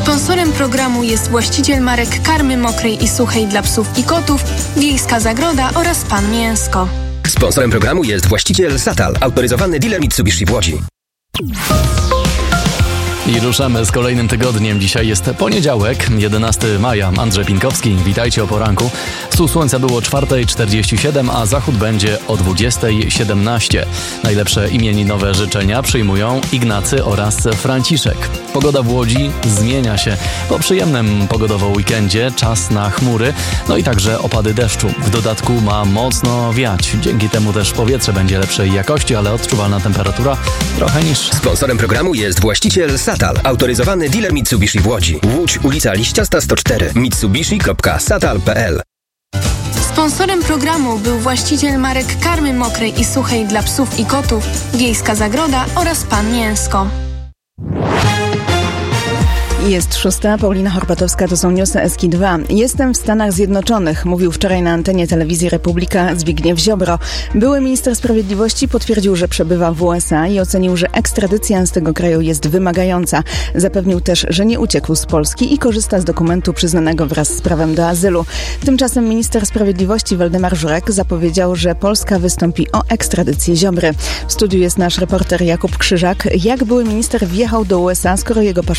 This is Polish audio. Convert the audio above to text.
Sponsorem programu jest właściciel marek karmy mokrej i suchej dla psów i kotów, Wiejska Zagroda oraz Pan Mięsko. Sponsorem programu jest właściciel Satal, autoryzowany dealer Mitsubishi w Łodzi. I ruszamy z kolejnym tygodniem. Dzisiaj jest poniedziałek, 11 maja. Andrzej Pinkowski, witajcie o poranku. Wschód słońca było 4:47, a zachód będzie o 20:17. Najlepsze imieninowe życzenia przyjmują Ignacy oraz Franciszek. Pogoda w Łodzi zmienia się. Po przyjemnym pogodowo weekendzie czas na chmury, no i także opady deszczu. W dodatku ma mocno wiać. Dzięki temu też powietrze będzie lepszej jakości, ale odczuwalna temperatura trochę niższa. Sponsorem programu jest właściciel Satal, autoryzowany dealer Mitsubishi w Łodzi. Łódź, ulica Liściasta 104, mitsubishi.satal.pl. Sponsorem programu był właściciel marek karmy mokrej i suchej dla psów i kotów, Wiejska Zagroda oraz Pan Mięsko. Jest 6:00, Paulina Horpatowska, to są newsy SK2. Jestem w Stanach Zjednoczonych, mówił wczoraj na antenie telewizji Republika Zbigniew Ziobro. Były minister sprawiedliwości potwierdził, że przebywa w USA i ocenił, że ekstradycja z tego kraju jest wymagająca. Zapewnił też, że nie uciekł z Polski i korzysta z dokumentu przyznanego wraz z prawem do azylu. Tymczasem minister sprawiedliwości Waldemar Żurek zapowiedział, że Polska wystąpi o ekstradycję Ziobry. W studiu jest nasz reporter Jakub Krzyżak. Jak były minister wjechał do USA, skoro jego